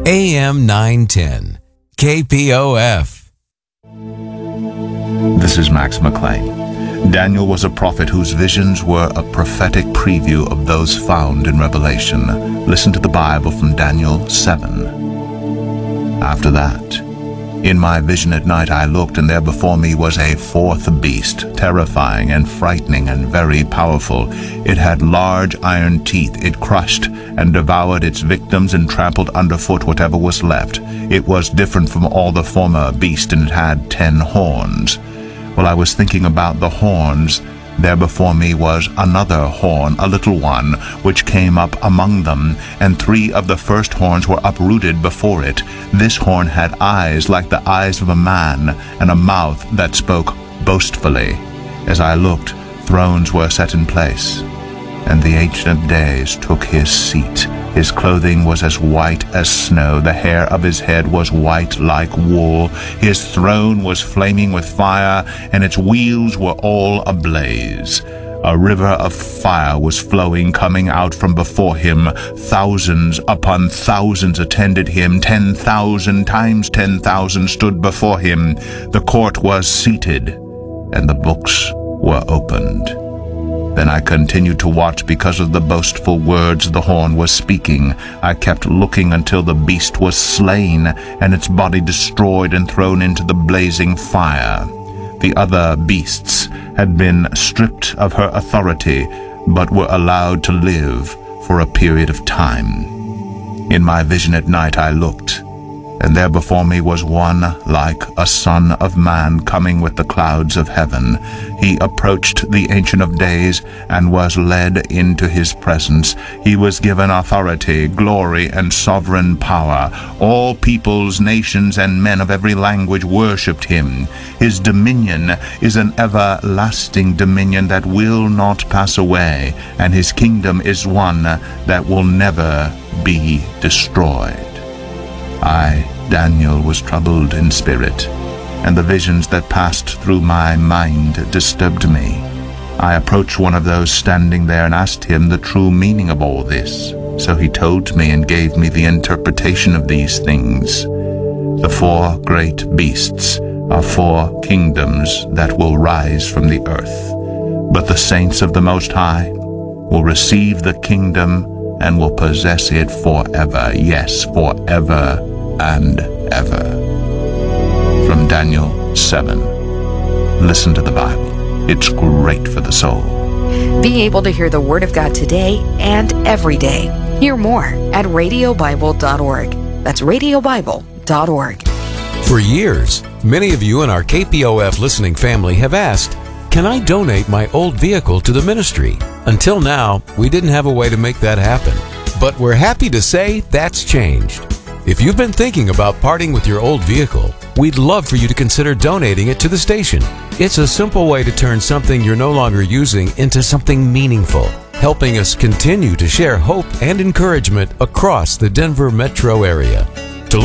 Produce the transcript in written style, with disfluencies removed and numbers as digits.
AM 910, KPOF. This is Max McLean. Daniel was a prophet whose visions were a prophetic preview of those found in Revelation. Listen to the Bible from Daniel 7. After that, in my vision at night I looked, and there before me was a fourth beast, terrifying and frightening and very powerful. It had large iron teeth. It crushed and devoured its victims and trampled underfoot whatever was left. It was different from all the former beasts, and it had 10 horns. While I was thinking about the horns, there before me was another horn, a little one, which came up among them, and 3 of the first horns were uprooted before it. This horn had eyes like the eyes of a man, and a mouth that spoke boastfully. As I looked, thrones were set in place, and the Ancient of Days took his seat. His clothing was as white as snow. The hair of his head was white like wool. His throne was flaming with fire, and its wheels were all ablaze. A river of fire was flowing, coming out from before him. Thousands upon thousands attended him. 10,000 times 10,000 stood before him. The court was seated, and the books were opened. Then I continued to watch because of the boastful words the horn was speaking. I kept looking until the beast was slain, and its body destroyed and thrown into the blazing fire. The other beasts had been stripped of her authority, but were allowed to live for a period of time. In my vision at night I looked, and there before me was one like a son of man coming with the clouds of heaven. He approached the Ancient of Days and was led into his presence. He was given authority, glory, and sovereign power. All peoples, nations, and men of every language worshipped him. His dominion is an everlasting dominion that will not pass away, and his kingdom is one that will never be destroyed. I, Daniel, was troubled in spirit, and the visions that passed through my mind disturbed me. I approached one of those standing there and asked him the true meaning of all this. So he told me and gave me the interpretation of these things. The 4 great beasts are 4 kingdoms that will rise from the earth, but the saints of the Most High will receive the kingdom and will possess it forever, yes, forever and ever. From Daniel 7. Listen to the Bible. It's great for the soul. Being able to hear the Word of God today and every day. Hear more at radiobible.org. That's radiobible.org. For years, many of you in our KPOF listening family have asked, can I donate my old vehicle to the ministry? Until now, we didn't have a way to make that happen. But we're happy to say that's changed. If you've been thinking about parting with your old vehicle, we'd love for you to consider donating it to the station. It's a simple way to turn something you're no longer using into something meaningful, helping us continue to share hope and encouragement across the Denver metro area.